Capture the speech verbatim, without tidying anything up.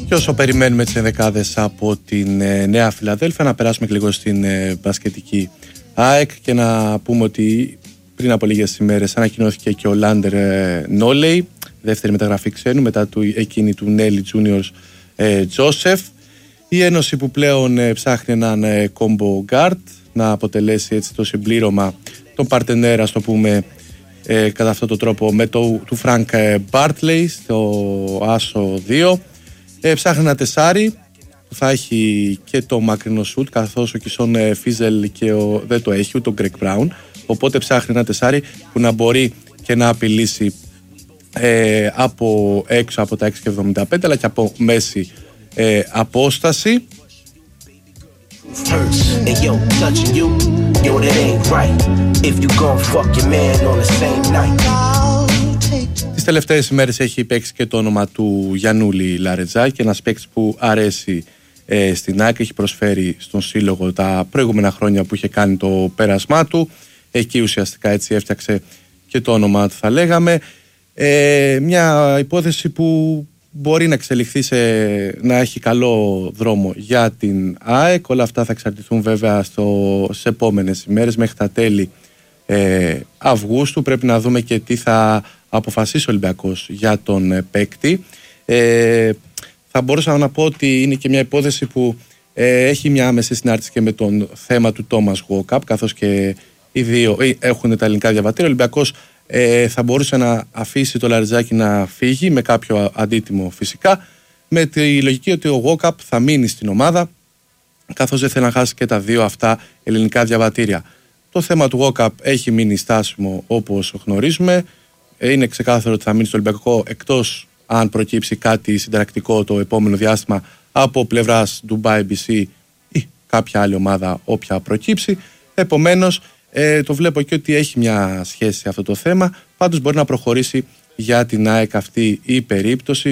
Και όσο περιμένουμε τις ενδεκάδες από την ε, Νέα Φιλαδέλφια, να περάσουμε και λίγο στην ε, μπασκετική ΑΕΚ και να πούμε ότι πριν από λίγες ημέρες ανακοινώθηκε και ο Λάντερ ε, Νόλεϊ, δεύτερη μεταγραφή ξένου μετά του, εκείνη του Νέλι Τζούνιορς ε, Τζόσεφ. Η ένωση που πλέον ε, ψάχνει έναν ε, combo guard να αποτελέσει έτσι το συμπλήρωμα των παρτενέρα, στο πούμε, ε, κατά αυτόν τον τρόπο με το του Φρανκ Μπάρτλεϊ στο Άσο δύο. Ε, ψάχνει ένα τεσάρι που θα έχει και το μακρινό σουτ, καθώς ο Κισόν ε, Φίζελ και ο, δεν το έχει ούτε ο Γκρεκ Μπράουν, οπότε ψάχνει ένα τεσάρι που να μπορεί και να απειλήσει ε, από έξω από τα έξι και εβδομήντα πέντε αλλά και από μέση ε, απόσταση. Τις τελευταίες ημέρες έχει παίξει και το όνομα του Γιαννούλη Λαρετζάκη, ένας παίκτης που αρέσει ε, στην ΑΕΚ, έχει προσφέρει στον σύλλογο τα προηγούμενα χρόνια που είχε κάνει το πέρασμά του. Εκεί ουσιαστικά έτσι έφτιαξε και το όνομα του, θα λέγαμε. Ε, μια υπόθεση που μπορεί να εξελιχθεί σε, να έχει καλό δρόμο για την ΑΕΚ. Όλα αυτά θα εξαρτηθούν βέβαια στο, σε επόμενες ημέρες μέχρι τα τέλη ε, Αυγούστου. Πρέπει να δούμε και τι θα αποφασίσει ο Ολυμπιακός για τον ε, παίκτη. Ε, θα μπορούσα να πω ότι είναι και μια υπόθεση που ε, έχει μια άμεση συνάρτηση και με τον θέμα του Τόμας Γουόκαπ, καθώς και οι δύο ε, έχουν τα ελληνικά διαβατήρια. Ο Ολυμπιακός ε, θα μπορούσε να αφήσει το Λαρετζάκι να φύγει με κάποιο αντίτιμο φυσικά, με τη λογική ότι ο Γουόκαπ θα μείνει στην ομάδα, καθώς δεν θέλει να χάσει και τα δύο αυτά ελληνικά διαβατήρια. Το θέμα του Γουόκαπ έχει μείνει στάσιμο όπως γνωρίζουμε. Είναι ξεκάθαρο ότι θα μείνει στο Ολυμπιακό, εκτός αν προκύψει κάτι συνταρακτικό το επόμενο διάστημα από πλευράς Dubai μπι σι ή κάποια άλλη ομάδα, όποια προκύψει. Επομένως, ε, το βλέπω και ότι έχει μια σχέση αυτό το θέμα. Πάντως μπορεί να προχωρήσει για την ΑΕΚ αυτή η περίπτωση.